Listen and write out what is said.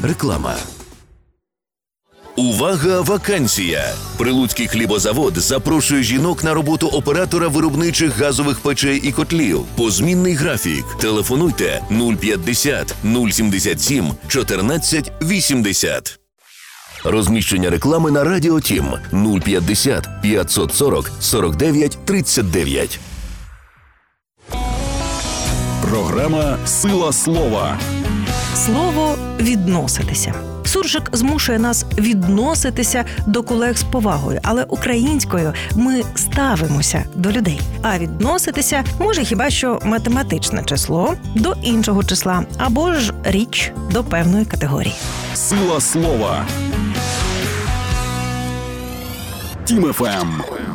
Реклама. Увага, вакансія! Прилуцький хлібозавод запрошує жінок на роботу оператора виробничих газових печей і котлів. Позмінний графік. Телефонуйте 050 077 14 80. Розміщення реклами на Радіо Тім 050 540 49 39. Програма «Сила слова». Слово «відноситися». Суржик змушує нас відноситися до колег з повагою, але українською ми ставимося до людей. А відноситися може хіба що математичне число до іншого числа, або ж річ до певної категорії. «Сила слова». Тім ФМ.